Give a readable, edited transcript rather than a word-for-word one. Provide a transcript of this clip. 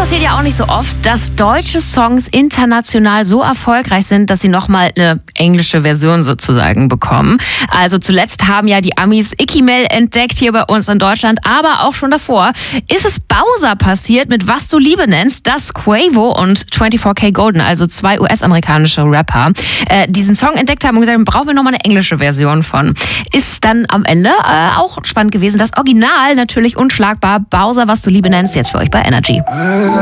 passiert ja auch nicht so oft, dass deutsche Songs international so erfolgreich sind, dass sie nochmal eine englische Version sozusagen bekommen. Also zuletzt haben ja die Amis Icky Mel entdeckt hier bei uns in Deutschland, aber auch schon davor ist es Bowser passiert mit Was du Liebe nennst, das Quavo und 24K Golden, also 2 US-amerikanische Rapper, diesen Song entdeckt haben und gesagt, brauchen wir nochmal eine englische Version von. Ist dann am Ende auch spannend gewesen. Das Original natürlich unschlagbar. Bowser, Was du Liebe nennst, jetzt für euch bei Energy.